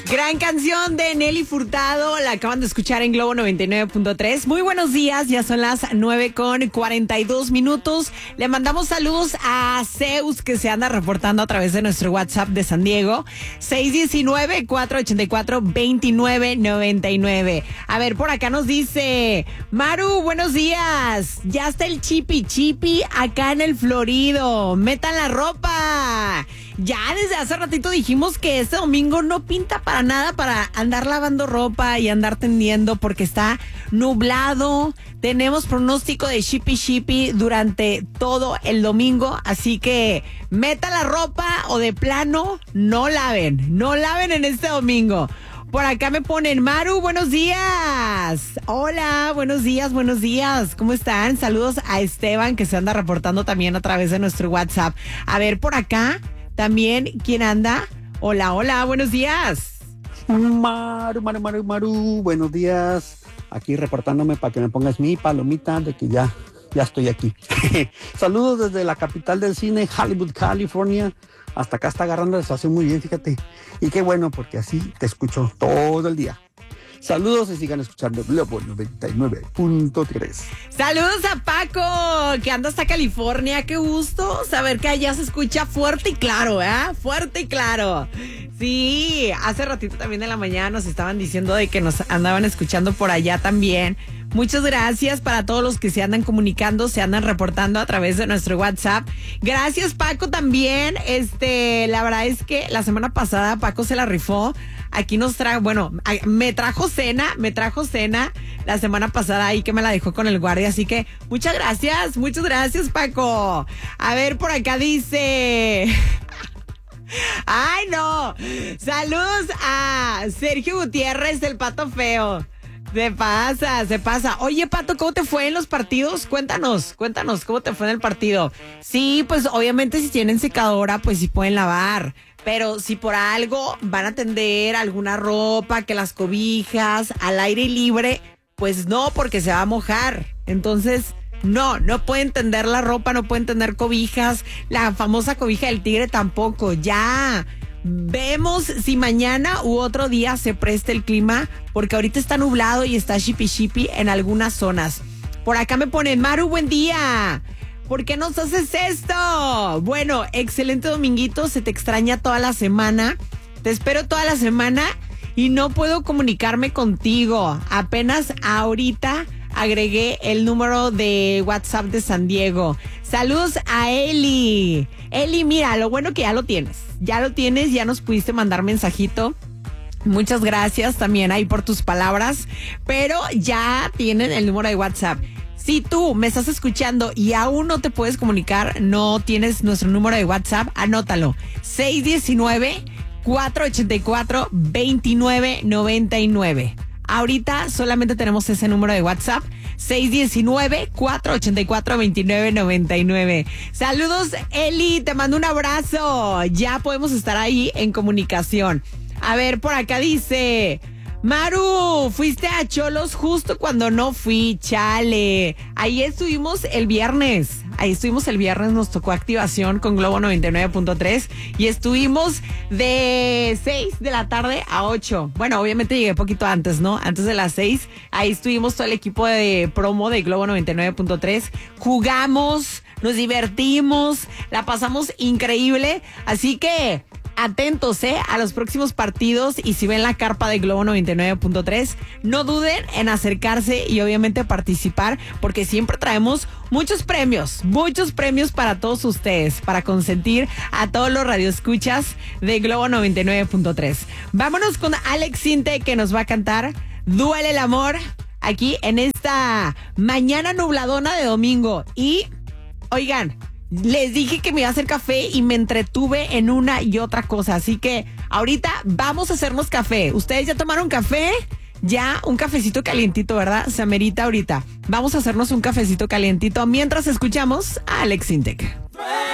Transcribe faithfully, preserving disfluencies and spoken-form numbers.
Gran canción de Nelly Furtado, la acaban de escuchar en Globo noventa y nueve punto tres. Muy buenos días, ya son las nueve con cuarenta y dos minutos. Le mandamos saludos a Zeus, que se anda reportando a través de nuestro WhatsApp de San Diego, seis uno nueve, cuatro ocho cuatro, dos nueve nueve nueve. A ver, por acá nos dice Maru, buenos días. Ya está el chipi chipi acá en el Florido. Metan la ropa. Ya desde hace ratito dijimos que este domingo no pinta para nada para andar lavando ropa y andar tendiendo porque está nublado. Tenemos pronóstico de shippy shippy durante todo el domingo, así que meta la ropa o de plano no laven, no laven en este domingo. Por acá me ponen, Maru, buenos días. Hola, buenos días, buenos días. ¿Cómo están? Saludos a Esteban, que se anda reportando también a través de nuestro WhatsApp. A ver, por acá también, ¿quién anda? Hola, hola, buenos días. Maru, Maru, Maru, Maru, buenos días. Aquí reportándome para que me pongas mi palomita de que ya, ya estoy aquí. Saludos desde la capital del cine, Hollywood, California. Hasta acá está agarrando la estación muy bien, fíjate. Y qué bueno, porque así te escucho todo el día. Saludos y sigan escuchando Globo noventa y nueve punto tres. Saludos a Paco, que anda hasta California. Qué gusto saber que allá se escucha fuerte y claro, ¿eh? Fuerte y claro. Sí, hace ratito también de la mañana nos estaban diciendo de que nos andaban escuchando por allá también. Muchas gracias para todos los que se andan comunicando, se andan reportando a través de nuestro WhatsApp. Gracias, Paco, también. Este, la verdad es que la semana pasada Paco se la rifó. Aquí nos trajo, bueno, me trajo cena, me trajo cena la semana pasada ahí que me la dejó con el guardia. Así que muchas gracias, muchas gracias, Paco. A ver, por acá dice... ¡Ay, no! Saludos a Sergio Gutiérrez, el Pato Feo. Se pasa, se pasa. Oye, Pato, ¿cómo te fue en los partidos? Cuéntanos, cuéntanos, ¿cómo te fue en el partido? Sí, pues obviamente si tienen secadora, pues sí pueden lavar. Pero si por algo van a tender alguna ropa, que las cobijas al aire libre, pues no, porque se va a mojar. Entonces, no, no pueden tender la ropa, no pueden tender cobijas. La famosa cobija del tigre tampoco, ya. Vemos si mañana u otro día se presta el clima, porque ahorita está nublado y está shippy shippy en algunas zonas. Por acá me ponen, Maru, buen día. ¿Por qué nos haces esto? Bueno, excelente dominguito, se te extraña toda la semana. Te espero toda la semana y no puedo comunicarme contigo. Apenas ahorita agregué el número de WhatsApp de San Diego. Saludos a Eli. Eli, mira, lo bueno que ya lo tienes. Ya lo tienes, ya nos pudiste mandar mensajito. Muchas gracias también ahí por tus palabras. Pero ya tienen el número de WhatsApp. Si tú me estás escuchando y aún no te puedes comunicar, no tienes nuestro número de WhatsApp, anótalo. seis uno nueve, cuatro ocho cuatro, dos nueve nueve nueve. Ahorita solamente tenemos ese número de WhatsApp, seis uno nueve, cuatro ocho cuatro, dos nueve nueve nueve. Saludos, Eli, te mando un abrazo. Ya podemos estar ahí en comunicación. A ver, por acá dice... Maru, fuiste a Cholos justo cuando no fui, chale. Ahí estuvimos el viernes. Ahí estuvimos el viernes, nos tocó activación con Globo noventa y nueve punto tres y estuvimos de seis de la tarde a ocho. Bueno, obviamente llegué poquito antes, ¿no? Antes de las seis. Ahí estuvimos todo el equipo de promo de Globo noventa y nueve punto tres. Jugamos, nos divertimos, la pasamos increíble. Así que... atentos, ¿eh? A los próximos partidos y si ven la carpa de Globo noventa y nueve punto tres, no duden en acercarse y obviamente participar porque siempre traemos muchos premios, muchos premios para todos ustedes, para consentir a todos los radioescuchas de Globo noventa y nueve punto tres. Vámonos con Alex Sinte, que nos va a cantar Duele el amor aquí en esta mañana nubladona de domingo. Y, oigan, les dije que me iba a hacer café y me entretuve en una y otra cosa. Así que ahorita vamos a hacernos café. ¿Ustedes ya tomaron café? Ya un cafecito calientito, ¿verdad? Se amerita ahorita. Vamos a hacernos un cafecito calientito mientras escuchamos a Alex Sintek.